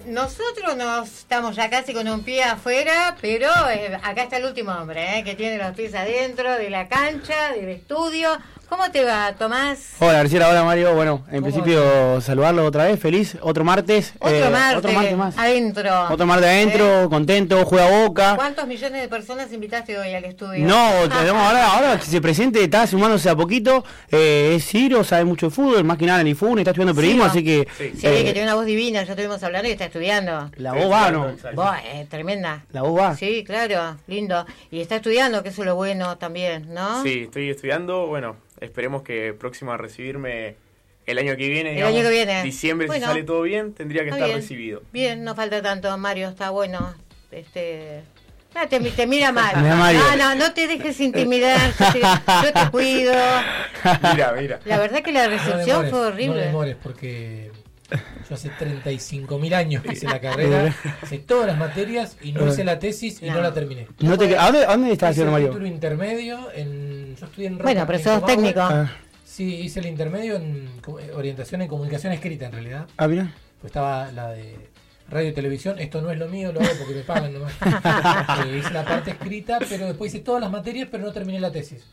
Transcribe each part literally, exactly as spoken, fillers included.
nosotros nos estamos ya casi con un pie afuera, pero eh, acá está el último hombre, eh, que tiene los pies adentro de la cancha, del estudio. ¿Cómo te va, Tomás? Hola, Graciela, hola, Mario. Bueno, en principio va? saludarlo otra vez, feliz. Otro martes. Otro eh, martes, otro martes más. Adentro. Otro martes adentro, ¿Eh? contento, juega Boca. ¿Cuántos millones de personas invitaste hoy al estudio? No, tenemos ahora, ahora que se presente, está sumándose a poquito. Eh, es Ciro, sabe mucho de fútbol, más que nada en el IFUN, está estudiando periodismo, así que... Sí, sí eh, que tiene una voz divina, ya estuvimos hablando y está estudiando. La voz va, ¿no? Voz, eh, tremenda. La voz va. Sí, claro, lindo. Y está estudiando, que eso es lo bueno también, ¿no? Sí, estoy estudiando, bueno... Esperemos que próximo a recibirme el año que viene, el digamos, año que viene. diciembre, bueno, si sale todo bien, tendría que estar bien. recibido. Bien, no falta tanto, Mario, está bueno. Este, no, te, te mira mal. Mira, no, no, no te dejes intimidar, yo te, yo te cuido. Mira, mira. La verdad que la recepción no demores, fue horrible. No demores, porque yo hace treinta y cinco mil años que hice la carrera, hice todas las materias y no hice la tesis y no, no la terminé. No te, ¿A dónde, a dónde estás haciendo, Mario? Hice el título intermedio, en, yo estudié en Roca. Bueno, pero sos técnico. Ah. Sí, hice el intermedio en orientación en comunicación escrita, en realidad. Ah, mira. Pues estaba la de radio y televisión, esto no es lo mío, lo hago porque me pagan nomás. eh, hice la parte escrita, pero después hice todas las materias, pero no terminé la tesis.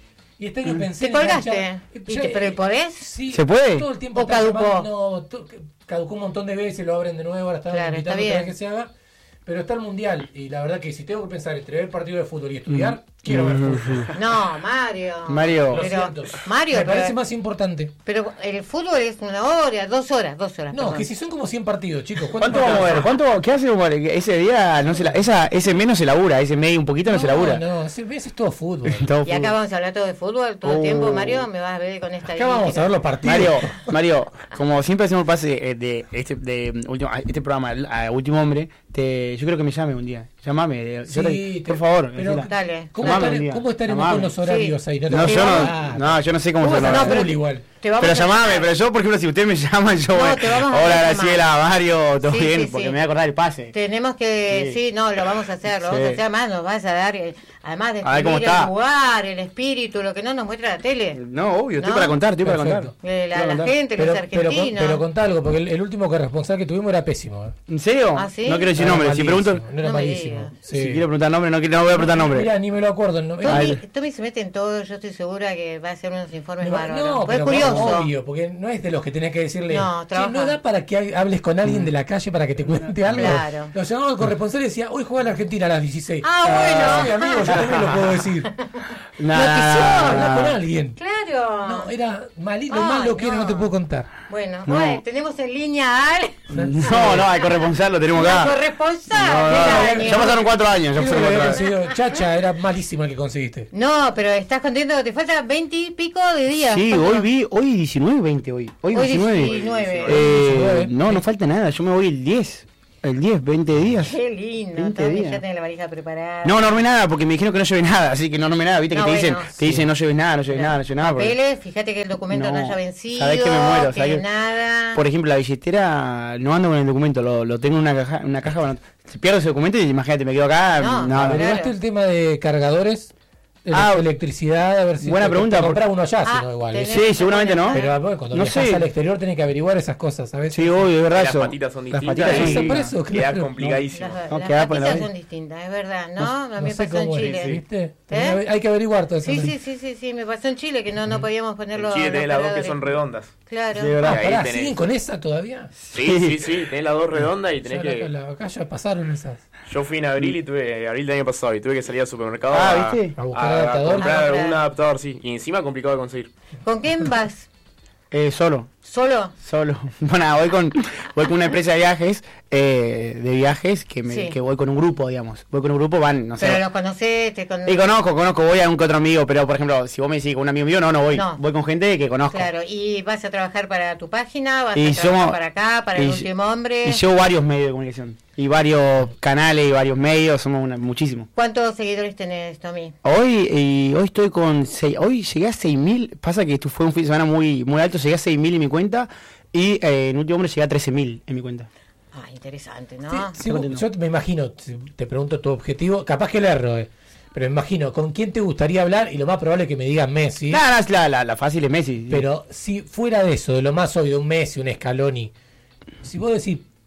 Y este año pensé... ¿Te colgaste? ¿Y te, ¿Pero podés? Sí, ¿Se puede? Todo el tiempo ¿O caducó? Llamando, no, to, caducó un montón de veces, lo abren de nuevo, ahora están claro, invitando está para que se haga. Pero está el mundial, y la verdad que si tengo que pensar entre ver partido de fútbol y estudiar, mm. quiero ver fútbol. No, Mario. Mario. Lo pero, siento. Mario, me parece pero, más importante. Pero el fútbol es una hora, dos horas, dos horas. No, perdón. que si son como cien partidos, chicos. ¿Cuánto vamos a ver? ¿Cuánto, ¿Qué hacemos? Ese día, no se la, esa, ese menos se labura, ese medio un poquito no, no se labura. No, ese, ese es todo fútbol. todo y fútbol. acá vamos a hablar todo de fútbol todo el oh. tiempo, Mario, me vas a ver con esta acá vamos a ver los partidos. Mario, Mario, como siempre hacemos pase de este, de, último, este programa a Último Hombre, te, yo creo que me llame un día. Llamame, sí, te, por favor. Pero, dale. ¿Cómo, estar, ¿Cómo estaremos Llamame. con los horarios sí. ahí? No, no, yo no, no, yo no sé cómo se no, pero, igual. Pero llamame, pero yo, por ejemplo, si usted me llama, yo no, voy. Hola, Graciela, Mario, todo sí, bien, sí, porque sí. me voy a acordar el pase. Tenemos que, sí, sí no, lo vamos a hacer, lo sí. vamos a hacer más, nos vas a dar, además de descubrir el lugar, el espíritu, lo que no nos muestra la tele. No, obvio, estoy ¿no? para contar, estoy Perfecto. para contar. Eh, la, la contar. gente, pero, los argentinos. Pero, pero contá algo, porque el, el último corresponsal que tuvimos era pésimo. ¿eh? ¿En serio? ¿Ah, sí? No quiero decir no nombre, si pregunto... No era no malísimo. Sí. Si quiero preguntar nombre, no, no voy a preguntar nombre. Mira, ni me lo acuerdo. No, Tommy, Tommy se mete en todo, yo estoy segura que va a hacer unos informes bárbaros. No, pues pero es curioso. Obvio, porque no es de los que tenés que decirle, no, no da para que hables con alguien de la calle para que te cuente algo. Claro. Lo llamaba el corresponsal y decía, hoy juega la Argentina a las dieciséis. Ah, bueno. Sí, amigo, yo también lo puedo decir. Nah. Hablar con alguien. Claro. No, era malito, lo malo que era, no te puedo contar. Bueno, no. bueno, tenemos en línea al... No, no, al corresponsal lo tenemos acá. El corresponsal no, no, no, ya pasaron cuatro años. Ya pasaron cuatro años. Chacha, era malísima el que conseguiste. No, pero estás contento que te falta veinte y pico de días. Sí, ¿cuánto? hoy vi, hoy diecinueve, veinte hoy. Hoy, hoy diecinueve. diecinueve. Eh, diecinueve. No, no falta nada, yo me voy el diez. El diez, veinte días. Qué lindo, Tommy, ya tenés la valija preparada. No, no armé nada porque me dijeron que no lleve nada, así que no armé nada, viste no, que te bueno, dicen, sí. te dicen no lleves nada, no lleves nada, no lleves nada. Papeles, porque... fíjate que el documento no, no haya vencido, sabés que me muero, que que nada. Por ejemplo, la billetera no ando con el documento, lo, lo tengo en una caja, una caja, bueno, si pierdo ese documento y imagínate, me quedo acá. No, no, ¿averiguaste claro. el tema de cargadores? Ah, electricidad, a ver si buena te, pregunta. Te comprar uno allá, ah, si no igual. ¿eh? Sí, seguramente no. Pero bueno, cuando no viajas sé. al exterior tenés que averiguar esas cosas, ¿sabes? Sí, obvio, es verdad las eso. Las patitas son distintas. Las patitas son eso, por eso, queda claro. complicadísimo. Las, no, las patitas son distintas, es verdad, ¿no? No, a mí no me sé pasó en cómo Chile. Es, ¿viste? ¿Eh? Hay que averiguar todo eso. Sí, sí, sí, sí, sí, me pasó en Chile que no, no podíamos ponerlo. En Chile tenés las dos que son redondas. Claro. Sí, verdad. Ah, pará, ¿siguen con esa todavía? Sí, sí, sí, tenés las dos redondas y tenés ya que... La, acá ya pasaron esas. Yo fui en abril y tuve, abril del año pasado, y tuve que salir al supermercado ah, ¿viste? a, a buscar a, adaptador. a comprar ah, un adaptador, sí. Y encima complicado de conseguir. ¿Con quién vas? Eh, solo. ¿Solo? Solo. Bueno, voy con voy con una empresa de viajes, eh, de viajes que me sí. que voy con un grupo, digamos. Voy con un grupo, van, no sé. Pero los conocés, te con... Y conozco, conozco, voy a un que otro amigo, pero por ejemplo, si vos me decís con un amigo mío, no, no voy. No. Voy con gente que conozco. Claro, y vas a trabajar para tu página, vas y a trabajar somos, para acá, para y, el último hombre. Y llevo varios medios de comunicación. Y varios canales y varios medios, somos una, muchísimos. ¿Cuántos seguidores tenés, Tommy? Hoy y hoy estoy con seis, hoy llegué a seis mil, pasa que esto fue un fin de semana muy muy alto, llegué a seis mil en mi cuenta y eh, en último hombre llegué a trece mil en mi cuenta. Ah, interesante, ¿no? Sí, sí, vos, yo me imagino, te pregunto tu objetivo, capaz que le erro, eh, pero me imagino, ¿con quién te gustaría hablar? Y lo más probable es que me digas Messi. Claro, la, la, la fácil es Messi. Pero si fuera de eso, de lo más obvio, un Messi, un Scaloni, si vos decís,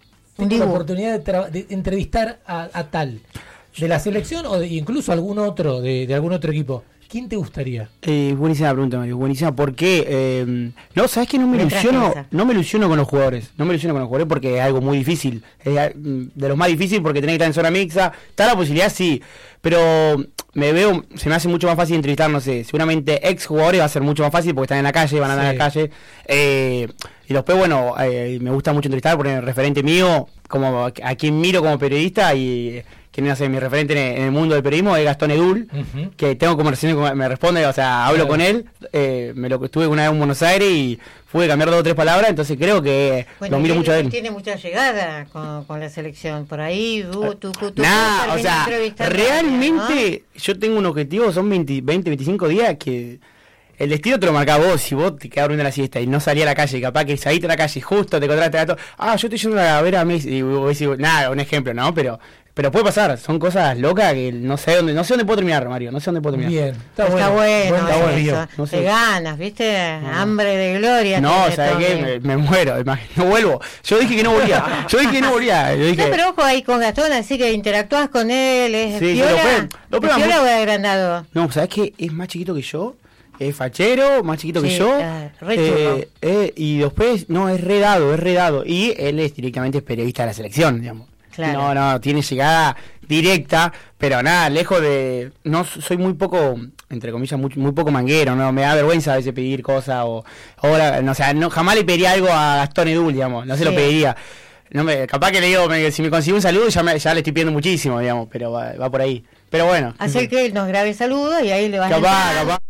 tengo Dibu. la oportunidad de, tra- de entrevistar a, a tal, de la selección o de, incluso algún otro, de, de algún otro equipo, ¿quién te gustaría? Eh, buenísima la pregunta, Mario, buenísima. ¿Por qué? Eh, no, ¿sabes qué? No me Me ilusiono, traje esa. no me ilusiono con los jugadores. No me ilusiono con los jugadores porque es algo muy difícil. Es a- de los más difíciles porque tenés que estar en zona mixta. Está la posibilidad, sí. Pero me veo, se me hace mucho más fácil entrevistar, no sé, seguramente ex jugadores va a ser mucho más fácil porque están en la calle, van a andar Sí. en la calle. Eh, y después, bueno, eh, me gusta mucho entrevistar porque el referente mío, como a quien miro como periodista y quien es mi referente en el, en el mundo del periodismo es Gastón Edul, Ujú. que tengo conversaciones, con- me responde, o sea, hablo Claro. con él, eh, me lo estuve una vez en Buenos Aires y pude cambiar dos o tres palabras, entonces creo que Bueno, lo miro él mucho a él. tiene mucha llegada con, con la selección. Por ahí, tú, tú, tú, tú Nah, puedes o sea, entrevistar a realmente yo tengo un objetivo, son veinte, veinte, veinticinco días que el destino te lo marcás vos. Si vos te quedás durmiendo la siesta y no salí a la calle, capaz que saliste a la calle justo te encontraste a todo, ah, yo estoy yendo a ver a Messi, y vos decís, nada, un ejemplo, ¿no? Pero pero puede pasar, son cosas locas que no sé dónde, no sé dónde puedo terminar, Mario, no sé dónde puedo terminar. Bien, Está bueno, Buen está bueno. desafío. No sé. Te ganas, ¿viste? Hambre de gloria. No, tiene ¿sabes qué? Tommy. Me, me muero, imag- no vuelvo. Yo dije que no volvía. Yo dije que no volvía. Yo dije, No, pero ojo ahí con Gastón, así que interactúas con él, es Sí, sí, piola, lo prueban- lo ¿es prueban piola mucho. o es agrandado? no, ¿sabes qué? Es más chiquito que yo. Es fachero, más chiquito que Sí, yo. ah, re eh, eh, y después, no, es redado, es redado. Y él es directamente periodista de la selección, digamos. Claro. No, no, tiene llegada directa, pero nada, lejos de... No, soy muy poco, entre comillas, muy, muy poco manguero, ¿no? Me da vergüenza a veces pedir cosas o... Ahora, no, o sea, no, jamás le pediría algo a Gastón Edul, digamos, no se Sí. lo pediría. No me, capaz que le digo, me- si me consigo un saludo ya, me, ya le estoy pidiendo muchísimo, digamos, pero va, va por ahí. Pero bueno. Hacer que él nos grabe saludos y ahí le vas Capaz, entrando, capaz.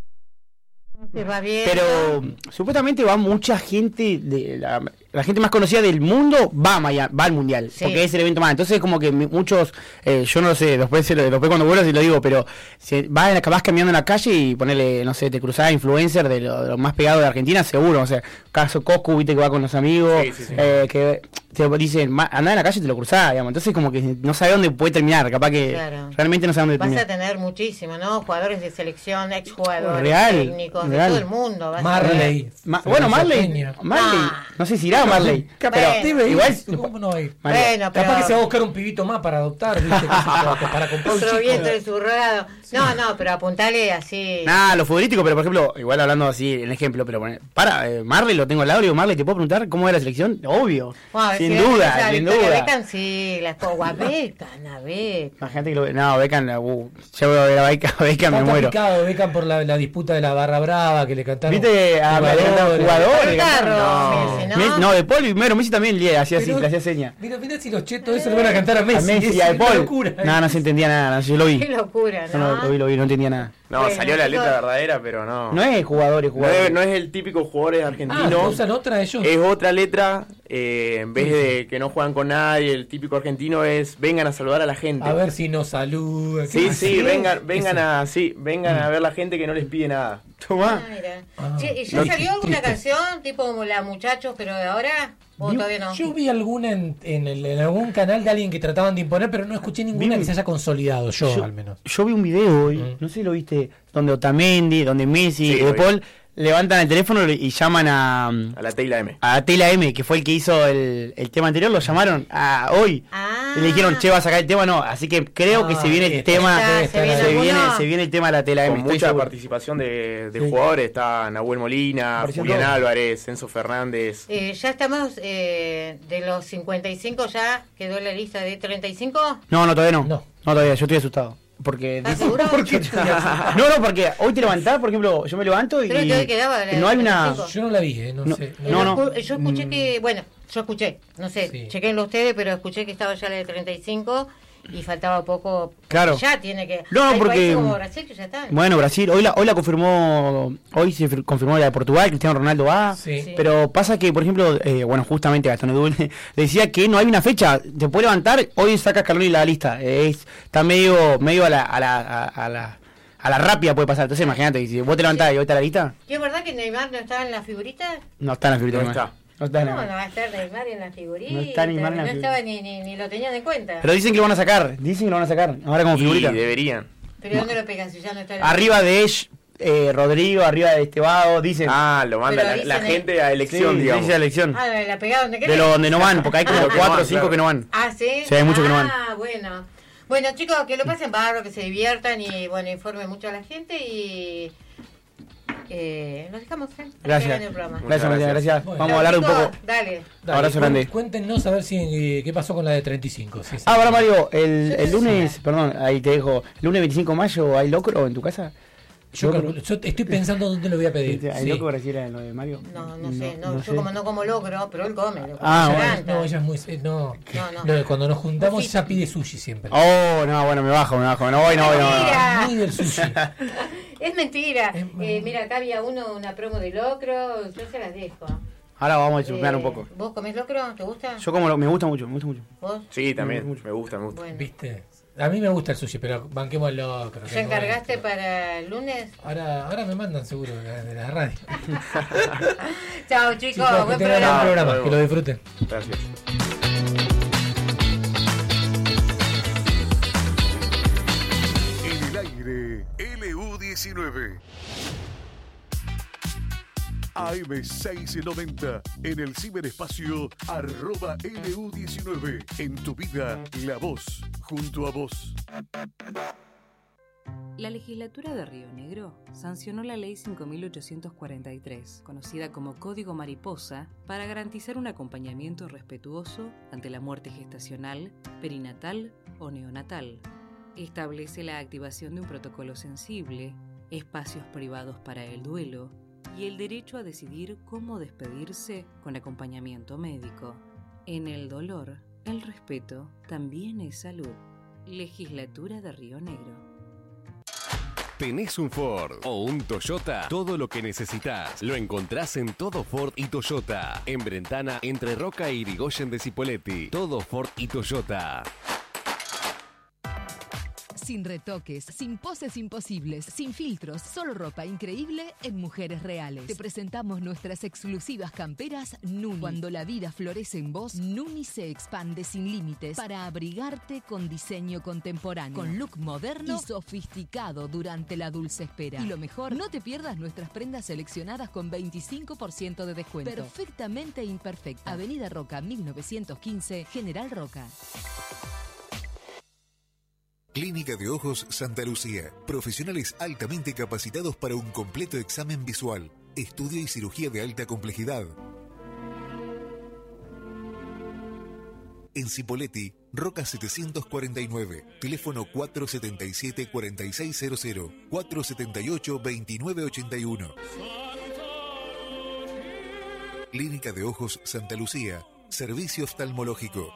te va bien. Pero supuestamente va mucha gente, de la, la gente más conocida del mundo va a Miami, va al mundial, Sí. porque es el evento más. Entonces como que mi- muchos, eh, yo no lo sé, después se lo- después cuando vuelvo se lo digo, pero si vas, vas caminando en la calle y ponerle, no sé, te cruzás influencer de lo, de lo más pegado de Argentina, seguro. O sea, caso Coscu, viste que va con los amigos, Sí, sí, sí. eh, que te dicen, "Ma- andá en la calle y te lo cruzás, digamos. Entonces como que no sabe dónde puede terminar, capaz que Claro. realmente no sabe dónde Vas a terminar. tener muchísimo, ¿no? Jugadores de selección, exjugadores, Real, técnicos, real. de todo el mundo. vas a Marley. ver. Ma- bueno, Marley, Peña. Marley, Ah. no sé si irá Marley, Capaz, pero debe ir. igual ¿Cómo no va a ir? Mario, Bueno, pero... Capaz que se va a buscar un pibito más para adoptar, ¿viste? Que se- para comprar un otro chico. viento de su rodado. No, no, pero apuntale así. Nada, lo futbolístico, pero por ejemplo, igual hablando así, el ejemplo, pero poner- para, eh, Marley lo tengo al lado, le digo, Marley, ¿te puedo preguntar cómo era la selección? Obvio, Bueno, sin si duda, esa sin Victoria duda. Beckham, sí, la escoba. A Beckham, a Beckham. Imagínate que lo no, Beckham, uh, ya voy a ver a Beckham, Beckham me Está muero. picado Beckham por la, la disputa de la barra brava que le cantaron. ¿Viste a me le cantaban jugadores. jugadores? Pero le cantaban? claro, Messi, ¿no? Messi- no, de Paul y primero, Messi también le hacía así, Pero- le hacía seña. Mira, mira si los chetos eso le van a cantar a Messi. A Messi es y a De una Paul. locura. No, no se entendía nada, yo lo vi. Qué locura, No, ¿no? no, lo vi, lo vi, no entendía nada. No, Bueno, salió la letra chicos. verdadera, pero no. No es jugadores, No jugadores. es, no es el típico jugadores Ah, argentinos. usan otra ellos. Es otra letra. eh, en vez de que no juegan con nadie, el típico argentino es vengan a saludar a la gente. A ver si nos saluda. Sí, ¿Qué sí, hace? vengan, vengan Eso. a, sí, vengan a ver la gente que no les pide nada. Tomá. Ah, mira. Ah, Che, ¿y ¿Ya no, salió alguna triste. canción tipo como la Muchachos, pero de ahora? ¿O Vi- todavía no? Yo vi alguna en, en, el- en algún canal de alguien que trataban de imponer, pero no escuché ninguna Vi- que se haya consolidado, yo, Yo- al menos. Yo vi un video hoy, Mm. no sé si lo viste, donde Otamendi, donde Messi, Sí, De lo vi. Paul levantan el teléfono y llaman a, A la Teila M. a Tela M, que fue el que hizo el, el tema anterior, lo llamaron a hoy. Ah. Y le dijeron, che, va a sacar el tema, no. Así que creo que Ah, se viene sí, el está- tema, está- se, se viene viene, alguno. se viene el tema de la Tela M. Con estoy mucha seguro. participación de, de Sí. jugadores. Está Nahuel Molina, Apareció Julián todo. Álvarez, Enzo Fernández. Eh, ya estamos eh, de los cincuenta y cinco, ya quedó la lista de treinta y cinco. No, no, todavía no. No. No, todavía, yo estoy asustado. Porque ¿Estás dice- seguro? porque- no, no, porque hoy te levantás, por ejemplo, yo me levanto y Creo que hoy quedaba la no hay una... treinta y cinco. Yo no la vi, eh, no, No, sé. Eh, no, yo no. escu- Yo escuché Mm. que, bueno, yo escuché, no sé, Sí. chequenlo ustedes, pero escuché que estaba ya la de treinta y cinco y faltaba poco. Claro. Ya tiene que. No, hay porque- países como Brasil que ya están. Bueno, Brasil, hoy la, hoy la confirmó, hoy se fir- confirmó la de Portugal, Cristiano Ronaldo va, Sí. Sí. pero pasa que, por ejemplo, eh, bueno, justamente Gastón Edul decía que no hay una fecha, te puede levantar, hoy saca Scaloni la lista, eh, es, está medio medio a la, a la, a, a la, a la rápida puede pasar, entonces imagínate, si vos te levantás y hoy está la lista, ¿Y es verdad que Neymar no estaba en la figurita? no está en la figurita. No Neymar. está. No está en la- No, no va a estar Neymar en la figurita. No está Neymar en la no figurita. estaba ni, ni, ni lo tenían en cuenta. Pero dicen que lo van a sacar, dicen que lo van a sacar, ahora como Y figurita. deberían. ¿Pero dónde lo pegas si ya no está en la Arriba de Edge, eh, Rodrigo arriba de este vago, dicen. Ah, lo manda Pero la, la dicen gente a elección, sí, digamos. dice la elección. Ah, la pegada donde De querés. lo donde no van, porque hay como De lo que no cuatro o van, cinco claro. que no van. Ah, ¿sí? Sí, hay muchos que no van. Ah, bueno. Bueno, chicos, que lo pasen barro, que se diviertan y, bueno, informen mucho a la gente y... Eh, nos dejamos, ¿eh? Hasta Gracias. en el programa. Gracias, Matías, gracias. Bueno. Vamos a hablar un Chicos, poco. Dale. Dale, Abrazo cuen- grande. Cuéntenos a ver si eh, qué pasó con la de treinta y cinco. Si es- Ah, ahora Mario, el, Sí, el sí, lunes, sí. perdón, ahí te dejo. El lunes veinticinco de mayo, ¿hay locro en tu casa? yo, locro. calculo- yo estoy pensando dónde lo voy a pedir. ¿Hay Sí. locro Graciela en lo de Mario? No, no sé, no, yo sé. como no como logro, pero él come. Lo Ah, come, bueno. se encanta. No, ella es muy. eh, No, No, no. No, cuando nos juntamos, Sí. ella pide sushi siempre. Oh, no, bueno, me bajo, me bajo. No voy, no voy, no voy. Mentira. Muy del sushi. Es mentira. Es- Eh, mira, acá había uno, una promo de locro, yo se las dejo. Ahora vamos a chusmear Eh, un poco. ¿Vos comés locro? ¿Te gusta? Yo como lo, me gusta mucho, me gusta mucho. ¿Vos? Sí, también. Mucho. Me gusta, me gusta. Bueno. ¿Viste? A mí me gusta el sushi, pero banquemos el locro. que ¿Ya no encargaste es- para el lunes? Ahora, ahora me mandan seguro de la, de la radio. Chao, chicos. Chicos, que buen tengan programa. un programa, Luego. que lo disfruten. Gracias. En el aire, L U diecinueve. A M seiscientos noventa, en el ciberespacio, arroba L U diecinueve. En tu vida, la voz, junto a vos. La legislatura de Río Negro sancionó la Ley cinco mil ochocientos cuarenta y tres, conocida como Código Mariposa, para garantizar un acompañamiento respetuoso ante la muerte gestacional, perinatal o neonatal. Establece la activación de un protocolo sensible, espacios privados para el duelo y el derecho a decidir cómo despedirse con acompañamiento médico. En el dolor, el respeto también es salud. Legislatura de Río Negro. ¿Tenés un Ford o un Toyota? Todo lo que necesitas lo encontrás en Todo Ford y Toyota. En Brentana, entre Roca y Irigoyen de Cipolletti. Todo Ford y Toyota. Sin retoques, sin poses imposibles, sin filtros, solo ropa increíble en Mujeres Reales. Te presentamos nuestras exclusivas camperas Nuni. Cuando la vida florece en vos, Nuni se expande sin límites para abrigarte con diseño contemporáneo, con look moderno y sofisticado durante la dulce espera. Y lo mejor, no te pierdas nuestras prendas seleccionadas con veinticinco por ciento de descuento. Perfectamente imperfecta. Avenida Roca mil novecientos quince, General Roca. Clínica de Ojos Santa Lucía. Profesionales altamente capacitados para un completo examen visual, estudio y cirugía de alta complejidad. En Cipolletti, Roca setecientos cuarenta y nueve, teléfono cuatro setenta y siete, cuarenta y seis cero cero, cuatro setenta y ocho, veintinueve ochenta y uno. Clínica de Ojos Santa Lucía, servicio oftalmológico.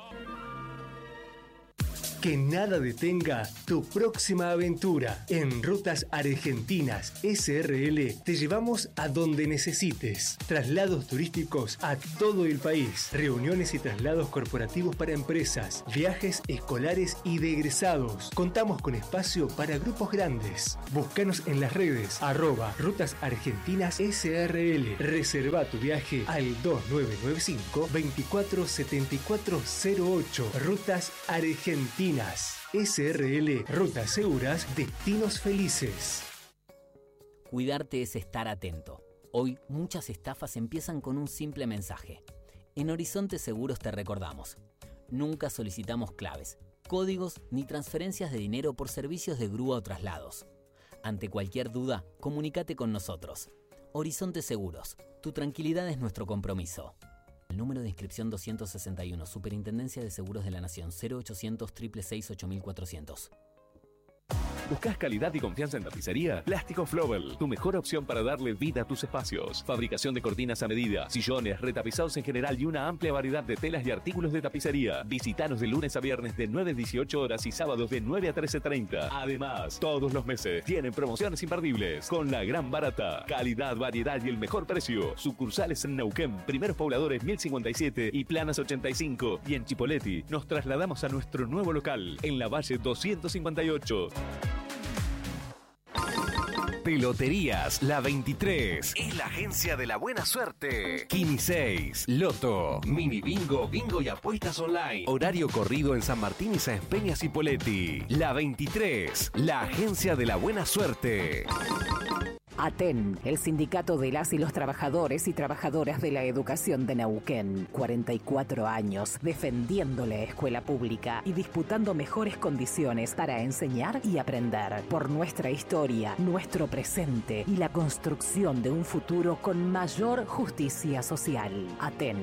Que nada detenga tu próxima aventura. En Rutas Argentinas S R L te llevamos a donde necesites. Traslados turísticos a todo el país. Reuniones y traslados corporativos para empresas. Viajes escolares y de egresados. Contamos con espacio para grupos grandes. Búscanos en las redes. Arroba Rutas Argentinas S R L. Reserva tu viaje al dos nueve nueve cinco, veinticuatro setenta y cuatro cero ocho. Rutas Argentinas S R L, rutas seguras, destinos felices. Cuidarte es estar atento. Hoy muchas estafas empiezan con un simple mensaje. En Horizonte Seguros te recordamos. Nunca solicitamos claves, códigos ni transferencias de dinero por servicios de grúa o traslados. Ante cualquier duda, comunícate con nosotros. Horizonte Seguros. Tu tranquilidad es nuestro compromiso. El número de inscripción doscientos sesenta y uno, Superintendencia de Seguros de la Nación, cero ochocientos, seiscientos sesenta y seis, ocho mil cuatrocientos. ¿Buscas calidad y confianza en tapicería? Plástico Flowell, tu mejor opción para darle vida a tus espacios. Fabricación de cortinas a medida, sillones, retapizados en general y una amplia variedad de telas y artículos de tapicería. Visítanos de lunes a viernes de nueve a dieciocho horas y sábados de nueve a trece treinta. Además, todos los meses tienen promociones imperdibles con la gran barata. Calidad, variedad y el mejor precio. Sucursales en Neuquén, Primeros Pobladores mil cincuenta y siete y Planas ochenta y cinco. Y en Chipolletti nos trasladamos a nuestro nuevo local en la Valle doscientos cincuenta y ocho. Peloterías La veintitrés es la agencia de la buena suerte. Kini seis, Loto, Mini Bingo, Bingo y apuestas online. Horario corrido en San Martín y Sáenz Peña Cipolletti. La veintitrés, la agencia de la buena suerte. ATEN, el sindicato de las y los trabajadores y trabajadoras de la educación de Neuquén. cuarenta y cuatro años defendiendo la escuela pública y disputando mejores condiciones para enseñar y aprender. Por nuestra historia, nuestro presente y la construcción de un futuro con mayor justicia social. ATEN.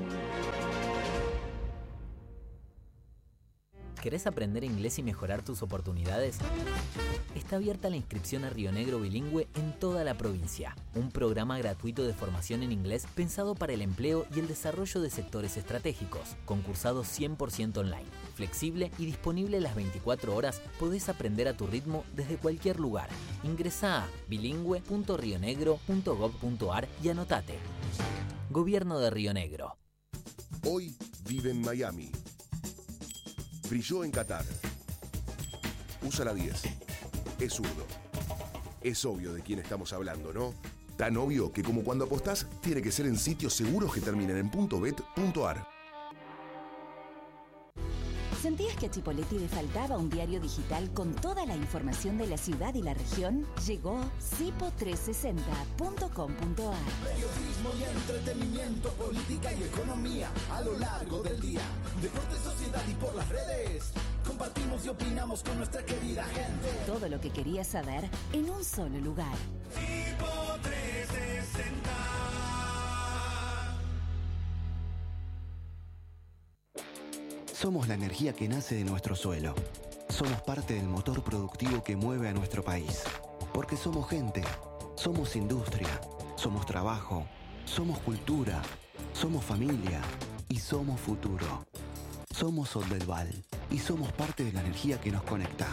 ¿Querés aprender inglés y mejorar tus oportunidades? Está abierta la inscripción a Río Negro Bilingüe en toda la provincia. Un programa gratuito de formación en inglés pensado para el empleo y el desarrollo de sectores estratégicos. Concursado cien por ciento online, flexible y disponible las veinticuatro horas. Podés aprender a tu ritmo desde cualquier lugar. Ingresá a bilingüe punto rionegro punto gob punto ar y anotate. Gobierno de Río Negro. Hoy vive en Miami. Brilló en Qatar. Usa la diez. Es zurdo. Es obvio de quién estamos hablando, ¿no? Tan obvio que como cuando apostás, tiene que ser en sitios seguros que terminen en .bet punto ar. ¿Sentías que a Chipoleti le faltaba un diario digital con toda la información de la ciudad y la región? Llegó cipo trescientos sesenta punto com punto ar. Periodismo y entretenimiento, política y economía a lo largo del día. Deporte, sociedad y por las redes. Compartimos y opinamos con nuestra querida gente. Todo lo que querías saber en un solo lugar. Cipo trescientos sesenta. Somos la energía que nace de nuestro suelo. Somos parte del motor productivo que mueve a nuestro país. Porque somos gente, somos industria, somos trabajo, somos cultura, somos familia y somos futuro. Somos Soldelval y somos parte de la energía que nos conecta.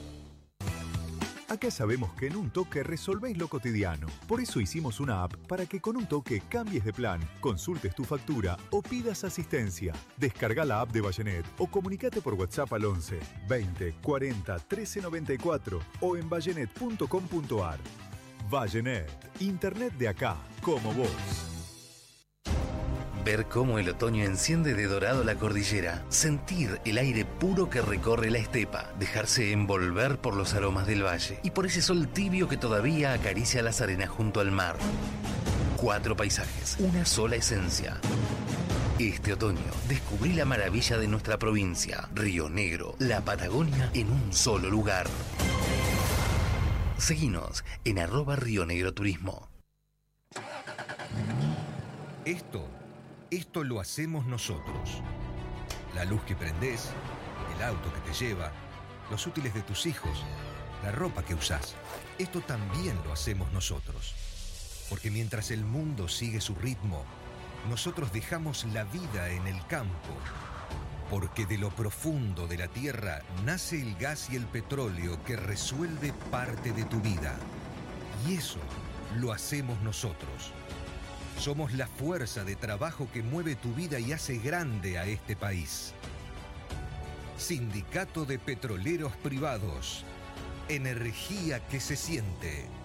Acá sabemos que en un toque resolvéis lo cotidiano. Por eso hicimos una app para que con un toque cambies de plan, consultes tu factura o pidas asistencia. Descarga la app de Vallenet o comunicate por WhatsApp al once, veinte, cuarenta, trece noventa y cuatro o en vallenet punto com punto ar. Vallenet, internet de acá, como vos. Ver cómo el otoño enciende de dorado la cordillera, sentir el aire puro que recorre la estepa, dejarse envolver por los aromas del valle y por ese sol tibio que todavía acaricia las arenas junto al mar. Cuatro paisajes, una sola esencia. Este otoño descubrí la maravilla de nuestra provincia, Río Negro, la Patagonia en un solo lugar. Seguinos en arroba Río Negro Turismo. Esto Esto lo hacemos nosotros. La luz que prendés, el auto que te lleva, los útiles de tus hijos, la ropa que usás. Esto también lo hacemos nosotros. Porque mientras el mundo sigue su ritmo, nosotros dejamos la vida en el campo. Porque de lo profundo de la tierra nace el gas y el petróleo que resuelve parte de tu vida. Y eso lo hacemos nosotros. Somos la fuerza de trabajo que mueve tu vida y hace grande a este país. Sindicato de Petroleros Privados. Energía que se siente.